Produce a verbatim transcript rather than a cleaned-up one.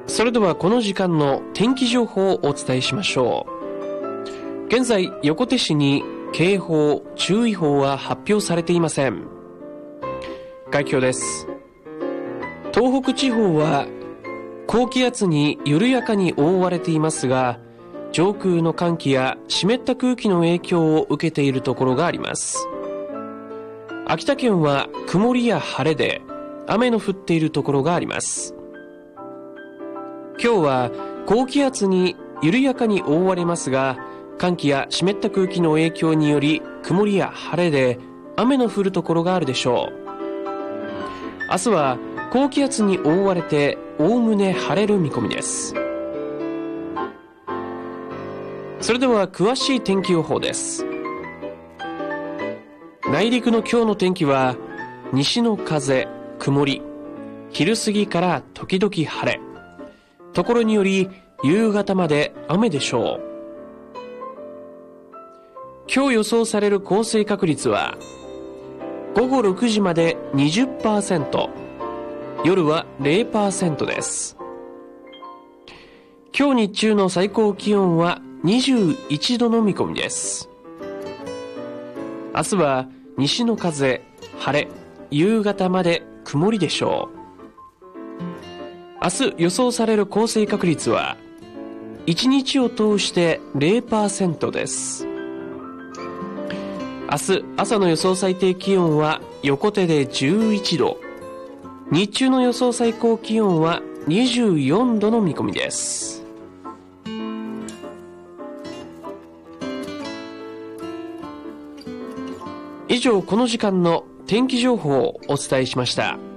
それではこの時間の天気情報をお伝えしましょう。現在、横手市に警報、注意報は発表されていません。概況です。東北地方は高気圧に緩やかに覆われていますが、上空の寒気や湿った空気の影響を受けているところがあります。秋田県は曇りや晴れで雨の降っているところがあります。今日は高気圧に緩やかに覆われますが、寒気や湿った空気の影響により曇りや晴れで雨の降るところがあるでしょう。明日は高気圧に覆われておおむね晴れる見込みです。それでは詳しい天気予報です。内陸の今日の天気は西の風、曇り、昼過ぎから時々晴れ、ところにより夕方まで雨でしょう。今日予想される降水確率はごごろくじまで にじゅっパーセント、夜は ゼロパーセント です。今日日中の最高気温はにじゅういちどの見込みです。明日は西の風、晴れ、夕方まで曇りでしょう。明日予想される降水確率はいちにちを通して ゼロパーセント です。明日朝の予想最低気温は横手でじゅういちど、日中の予想最高気温はにじゅうよんどの見込みです。以上、この時間の天気情報をお伝えしました。